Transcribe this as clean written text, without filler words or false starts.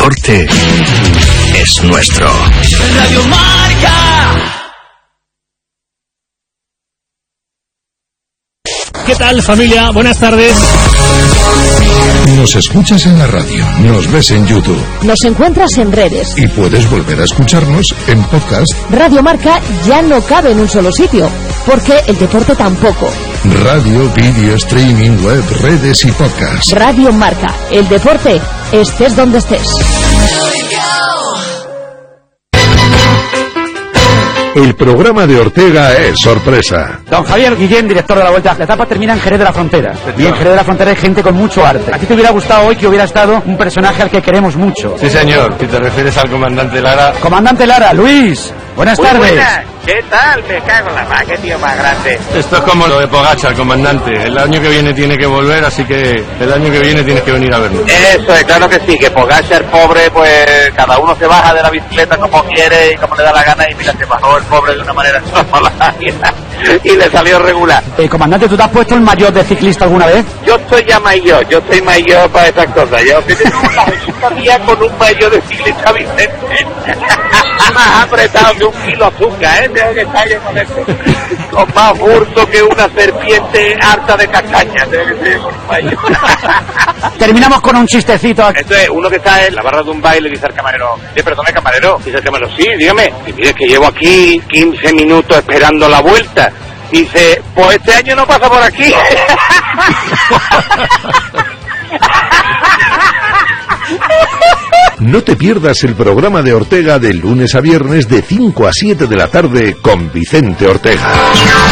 deporte es nuestro. Radio Marca. ¿Qué tal, familia? Buenas tardes. Nos escuchas en la radio, nos ves en YouTube, nos encuentras en redes y puedes volver a escucharnos en podcast. Radio Marca ya no cabe en un solo sitio, porque el deporte tampoco. Radio, vídeo, streaming, web, redes y podcast. Radio Marca, el deporte, estés donde estés. El programa de Ortega es sorpresa. Don Javier Guillén, director de la Vuelta. La etapa termina en Jerez de la Frontera. Y en Jerez de la Frontera hay gente con mucho arte. ¿A ti te hubiera gustado hoy que hubiera estado un personaje al que queremos mucho? Sí, señor. Si te refieres al comandante Lara. Comandante Lara, Luis. Buenas tardes. Buenas. ¿Qué tal? Me cago en la mar, qué tío más grande. Esto es como lo de Pogačar, comandante. El año que viene tiene que volver, así que el año que viene tienes que venir a vernos. Eso es, claro que sí, que Pogačar, pobre, pues cada uno se baja de la bicicleta como quiere y como le da la gana, y mira, se bajó el pobre de una manera y le salió regular. Comandante, ¿tú te has puesto el maillot de ciclista alguna vez? Yo estoy ya maillot, yo soy maillot para esas cosas. Yo estaría con un maillot de ciclista Vicente. Más apretado que 1 kilo de azúcar, tengo que estar yo con esto. Con más burdo que una serpiente harta de castaña. Terminamos con un chistecito. Entonces, uno que está en la barra de un baile dice al camarero, perdone, camarero. Dice el camarero, sí, dígame. Y mire que llevo aquí 15 minutos esperando la vuelta. Dice, pues este año no pasa por aquí. No te pierdas el programa de Ortega de lunes a viernes de 5 a 7 de la tarde con Vicente Ortega.